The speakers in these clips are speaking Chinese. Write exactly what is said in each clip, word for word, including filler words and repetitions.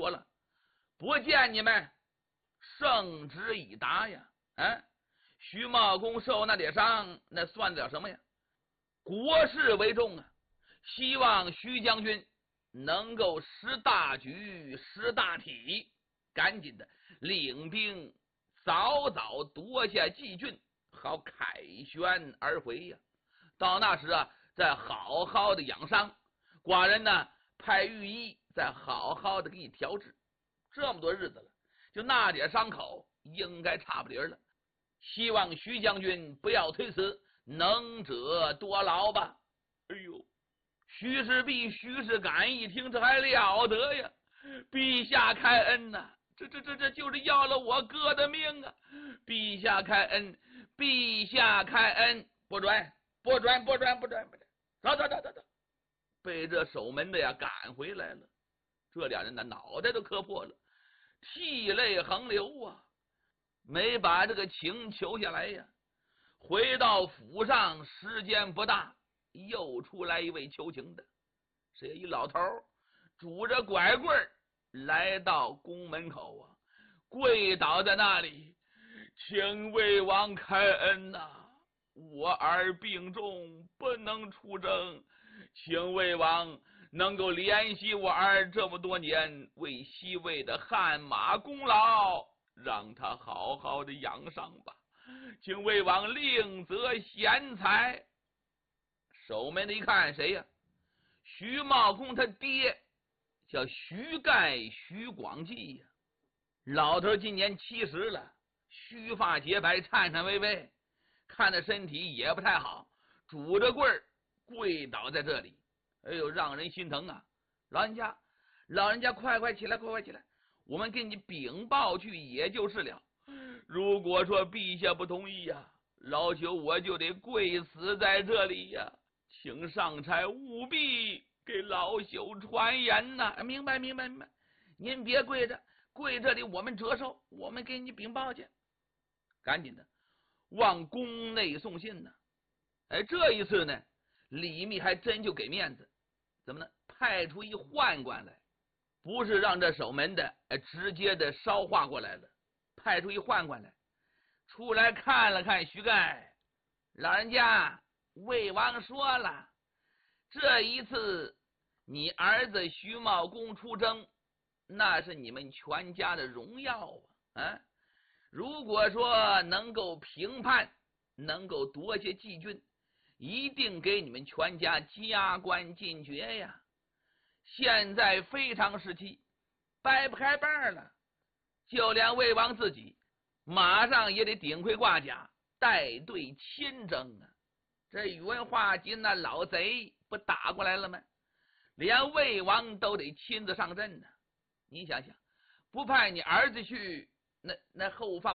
说了，不见你们圣旨已达呀，啊，徐茂公受那点伤，那算得了什么呀？国事为重啊，希望徐将军能够识大局识大体，赶紧的领兵早早夺下蓟郡，好凯旋而回呀。到那时啊，再好好的养伤，寡人呢派御医再好好的给你调治。这么多日子了，就那点伤口应该差不离了。希望徐将军不要推辞，能者多劳吧。哎呦，徐世璧、徐世感一听，这还了得呀！陛下开恩呐、啊，这这这这就是要了我哥的命啊！陛下开恩，陛下开恩，不准，不准，不准，不准，不准！走走走走走！被这守门的呀赶回来了，这俩人的脑袋都磕破了，涕泪横流啊！没把这个情求下来呀。回到府上，时间不大，又出来一位求情的，谁？一老头拄着拐棍来到宫门口啊，跪倒在那里，请魏王开恩呐、啊！我儿病重，不能出征，请魏王能够怜惜我儿这么多年为西魏的汗马功劳，让他好好的养伤吧，请魏王另择贤才。守门的一看，谁呀？徐茂公他爹叫徐盖徐广济呀。老头今年七十了，须发洁白，颤颤巍巍，看他身体也不太好，拄着棍儿跪倒在这里，哎呦，让人心疼啊！老人家，老人家，快快起来，快快起来，我们给你禀报去也就是了。如果说陛下不同意呀、啊，老朽我就得跪死在这里呀、啊！请上差务必给老朽传言呐、啊！明白，明白，明白。您别跪着，跪这里我们折寿，我们给你禀报去。赶紧的，往宫内送信呢。哎，这一次呢，李密还真就给面子，怎么呢？派出一宦官来，不是让这守门的哎直接的捎话过来了，派出一宦官来，出来看了看徐盖，老人家，魏王说了，这一次你儿子徐茂公出征，那是你们全家的荣耀啊！啊，如果说能够平叛，能够夺下蓟郡，一定给你们全家加官进爵呀！现在非常时期，掰不开瓣了，就连魏王自己马上也得顶盔挂甲，带队亲征啊！这宇文化及那老贼不打过来了吗？连魏王都得亲自上阵呢、啊。你想想，不派你儿子去，那那后方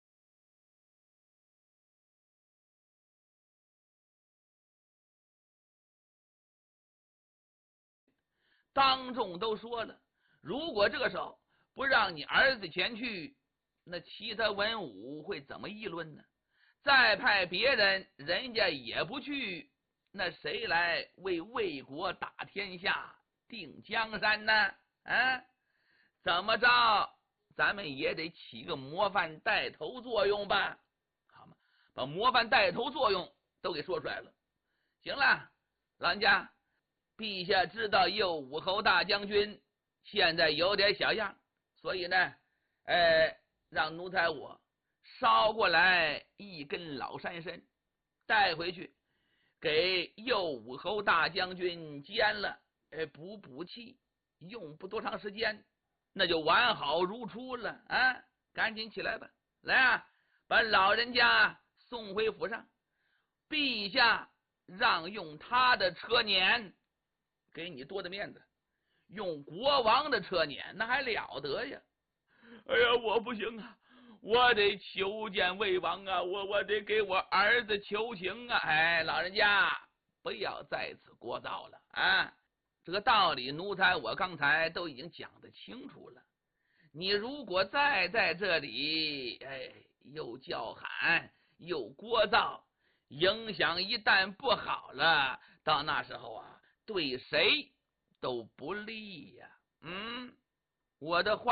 当众都说了，如果这个时候不让你儿子前去，那其他文武会怎么议论呢？再派别人，人家也不去，那谁来为魏国打天下定江山呢？啊，怎么着咱们也得起个模范带头作用吧，好吗？把模范带头作用都给说出来了。行了，老人家，陛下知道右武侯大将军现在有点小样，所以呢呃，让奴才我捎过来一根老山参，带回去给右武侯大将军煎了，呃，补补气，用不多长时间那就完好如初了啊！赶紧起来吧，来啊，把老人家送回府上，陛下让用他的车辇，给你多的面子，用国王的车辇那还了得呀！哎呀，我不行啊，我得求见魏王啊，我我得给我儿子求情啊！哎，老人家不要在此聒噪了啊！这个道理奴才我刚才都已经讲得清楚了，你如果再在这里哎又叫喊又聒噪，影响一旦不好了，到那时候啊对谁都不利呀、啊。嗯，我的话